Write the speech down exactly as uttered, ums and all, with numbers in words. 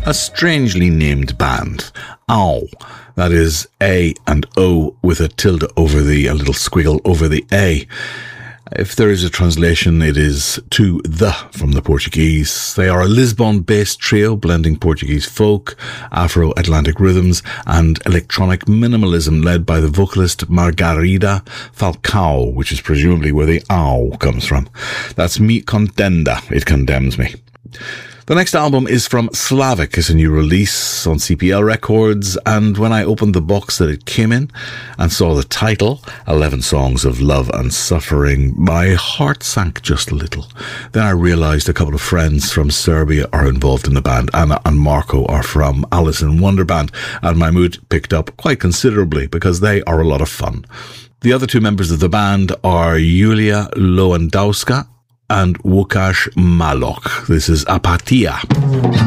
a strangely named band, Ow. That is A and O with a tilde over the, a little squiggle over the A. If there is a translation, it is to the from the Portuguese. They are a Lisbon-based trio blending Portuguese folk, Afro-Atlantic rhythms, and electronic minimalism led by the vocalist Margarida Falcao, which is presumably where the ow comes from. That's Me Contenda, It Condemns Me. The next album is from Slavic. It's a new release on C P L Records, and when I opened the box that it came in and saw the title, eleven Songs of Love and Suffering, my heart sank just a little. Then I realised a couple of friends from Serbia are involved in the band. Anna and Marco are from Alice in Wonderland, and my mood picked up quite considerably because they are a lot of fun. The other two members of the band are Julia Lewandowska and Łukasz Malok. This is Apatia.